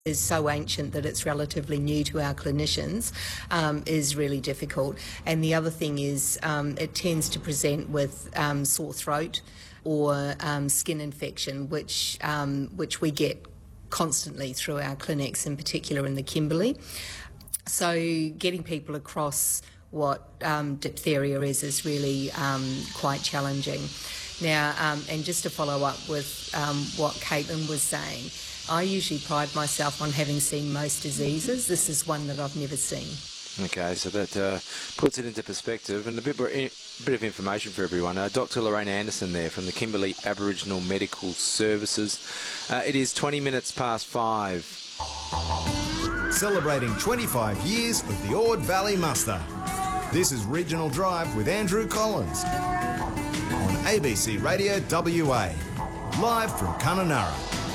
is so ancient that it's relatively new to our clinicians is really difficult. And the other thing is it tends to present with sore throat or skin infection, which we get constantly through our clinics, in particular in the Kimberley. So getting people across what diphtheria is really quite challenging. Now, and just to follow up with what Caitlin was saying, I usually pride myself on having seen most diseases. This is one that I've never seen. Okay, so that puts it into perspective, and a bit of information for everyone. Dr. Lorraine Anderson there from the Kimberley Aboriginal Medical Services. It is 20 minutes past 5. Celebrating 25 years of the Ord Valley Muster. This is Regional Drive with Andrew Collins on ABC Radio WA, live from Kununurra.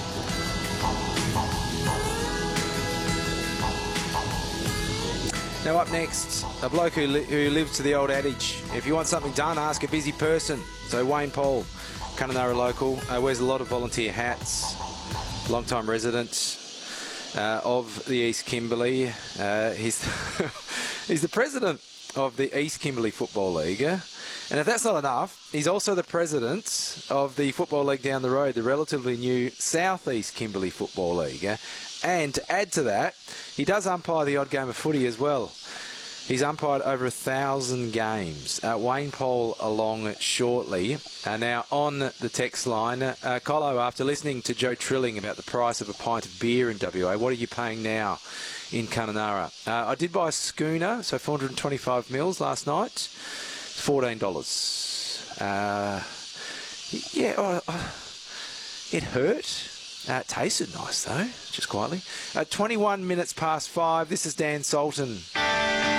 Now up next, a bloke who lives to the old adage, if you want something done, ask a busy person. So Wayne Paul, Kununurra local, wears a lot of volunteer hats, long-time resident of the East Kimberley. He's the president of the East Kimberley Football League. And if that's not enough, he's also the president of the Football League down the road, the relatively new South East Kimberley Football League. And to add to that, he does umpire the odd game of footy as well. He's umpired over 1,000 games. Wayne Paul along shortly. Now on the text line, Colo, after listening to Joe Trilling about the price of a pint of beer in WA, what are you paying now in Kununurra? I did buy a schooner, so 425 mils last night, $14. It hurt. It tasted nice though, just quietly. 21 minutes past 5. This is Dan Sultan.